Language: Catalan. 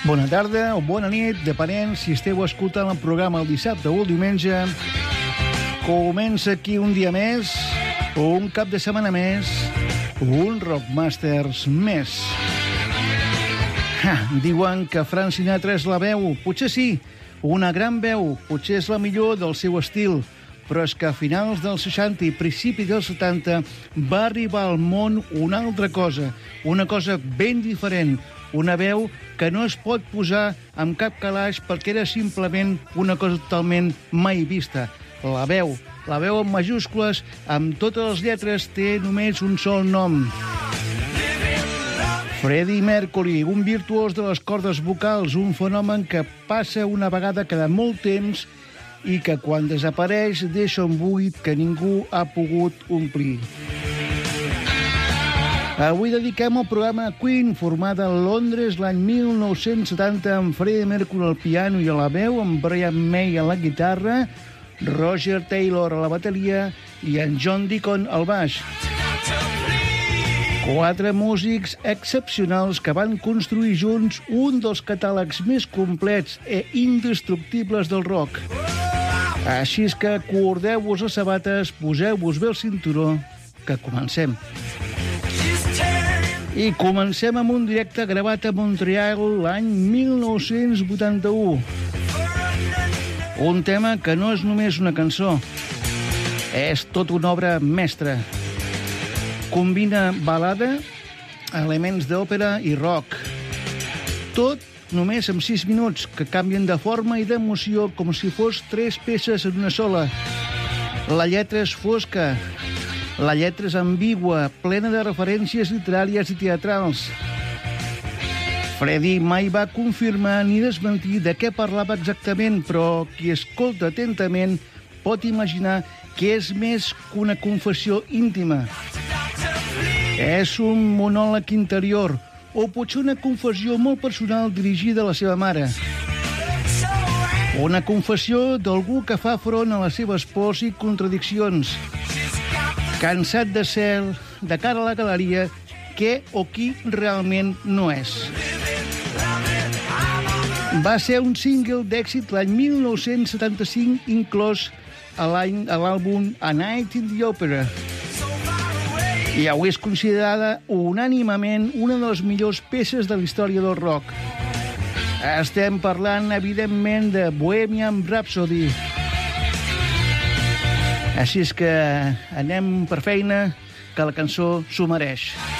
Bona tarda o bona nit, depenent si esteu escoltant el programa el dissabte o el diumenge. Comença aquí un dia més, un cap de setmana més, un Rockmasters més. Diuen que Frank Sinatra és la veu. Potser sí, una gran veu. Potser és la millor del seu estil. Però és que a finals dels 60 i principis dels 70 va arribar al món una altra cosa ben diferent. Una veu que no es pot posar amb cap calaix perquè era simplement una cosa totalment mai vista. La veu en majúscules, amb totes les lletres, té només un sol nom. Freddie Mercury, un virtuós de les cordes vocals, un fenomen que passa una vegada cada molt temps i que quan desapareix deixa un buit que ningú ha pogut omplir. Avui dediquem el programa a Queen, formada a Londres l'any 1970 amb Freddie Mercury al piano i a la veu, amb Brian May a la guitarra, Roger Taylor a la bateria i en John Deacon al baix. 4 músics excepcionals que van construir junts un dels catàlegs més complets i indestructibles del rock. Així és que cordeu-vos les sabates, poseu-vos bé el cinturó, que comencem. I comencem amb un directe gravat a Montreal l'any 1981. Un tema que no és només una cançó, és tota una obra mestra. Combina balada, elements d'òpera i rock. Tot només amb 6 minuts, que canvien de forma i d'emoció com si fos 3 peces en una sola. La lletra és fosca, la lletra és ambigua, plena de referències literàries i teatrals. Freddie mai va confirmar ni desmentir de què parlava exactament, però qui escolta atentament pot imaginar que és més que una confessió íntima. És un monòleg interior, o potser una confessió molt personal dirigida a la seva mare. Una confessió d'algú que fa front a les seves pors i contradiccions, cansat de ser, de cara a la galeria, què o qui realment no és. Va ser un single d'èxit l'any 1975, inclòs a l'àlbum A Night in the Opera. I avui és considerada unànimement una de les millors peces de la història del rock. Estem parlant, evidentment, de Bohemian Rhapsody. Així és que anem per feina, que la cançó s'ho mereix.